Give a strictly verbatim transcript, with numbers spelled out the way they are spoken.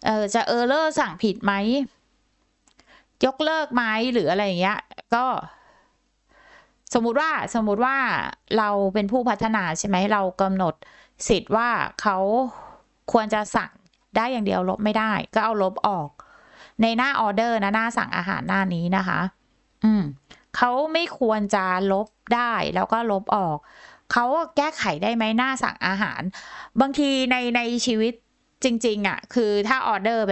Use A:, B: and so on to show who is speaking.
A: เออจะเออร์เลอร์สั่งผิดไหมยกเลิกไหมหรืออะไรอย่างเงี้ยก็สมมุติว่าสมมุติว่าเราเป็นผู้พัฒนาใช่ไหมเรากำหนดสิทธิ์ว่าเขาควรจะสั่งได้อย่างเดียวลบไม่ได้ก็เอาลบออกในหน้าออเดอร์นะหน้าสั่งอาหารหน้านี้นะคะอืมเขาไม่ควรจะลบได้แล้วก็ลบออกเขาแก้ไขได้ไหมหน้าสั่งอาหารบางทีในในชีวิตจริงๆอ่ะคือถ้าออเดอร์